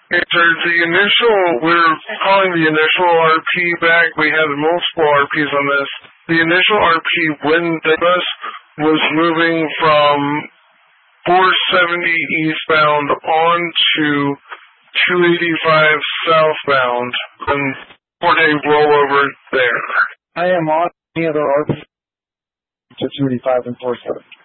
Okay, sir, we're calling the initial RP back. We had multiple RPs on this. The initial RP, when the bus was moving from 470 eastbound on to 285 southbound, and 4-day rollover there. I am on any other RP to 285 and 47.